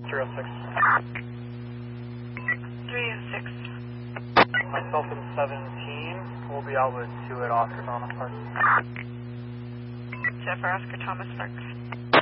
306. 306. Myself and 17 will be out with 2 at Oscar Thomas Park. Jeff Oscar Thomas Park.